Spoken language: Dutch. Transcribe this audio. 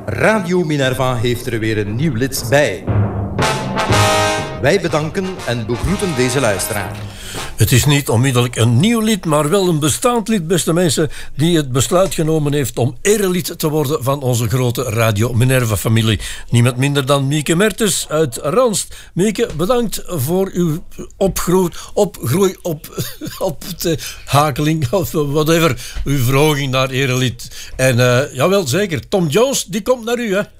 Radio Minerva heeft er weer een nieuw lid bij. Wij bedanken en begroeten deze luisteraar. Het is niet onmiddellijk een nieuw lid, maar wel een bestaand lid, beste mensen, die het besluit genomen heeft om erelid te worden van onze grote Radio Minerva-familie. Niemand minder dan Mieke Mertens uit Ranst. Mieke, bedankt voor uw opgroei op de hakeling, of whatever, uw verhoging naar erelid. En jawel, zeker, Tom Jones, die komt naar u, hè.